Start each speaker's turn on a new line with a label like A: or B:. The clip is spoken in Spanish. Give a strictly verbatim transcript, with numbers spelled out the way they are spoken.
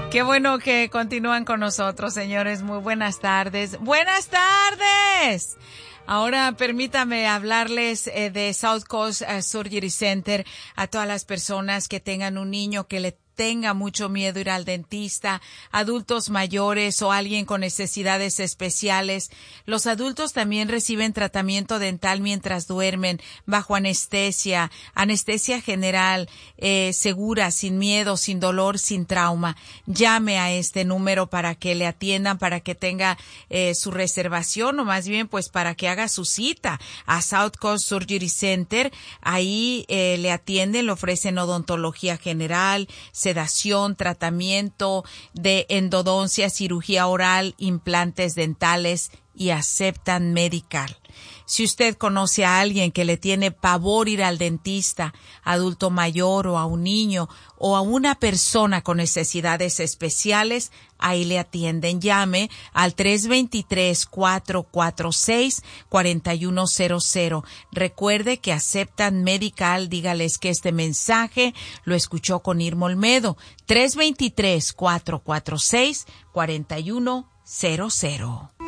A: Qué bueno que continúan con nosotros, señores. Muy buenas tardes. ¡Buenas tardes! Ahora permítame hablarles eh, de South Coast uh, Surgery Center a todas las personas que tengan un niño que le tenga mucho miedo ir al dentista, adultos mayores o alguien con necesidades especiales. Los adultos también reciben tratamiento dental mientras duermen, bajo anestesia, anestesia general, eh, segura, sin miedo, sin dolor, sin trauma. Llame a este número para que le atiendan, para que tenga eh, su reservación o más bien pues para que haga su cita a South Coast Surgery Center. Ahí eh, le atienden, le ofrecen odontología general, sedación, tratamiento de endodoncia, cirugía oral, implantes dentales y aceptan Medical. Si usted conoce a alguien que le tiene pavor ir al dentista, adulto mayor o a un niño o a una persona con necesidades especiales, ahí le atienden. Llame al tres dos tres, cuatro cuatro seis, cuatro uno cero cero. Recuerde que aceptan Medical. Dígales que este mensaje lo escuchó con Irma Olmedo. tres dos tres, cuatro cuatro seis, cuatro uno cero cero.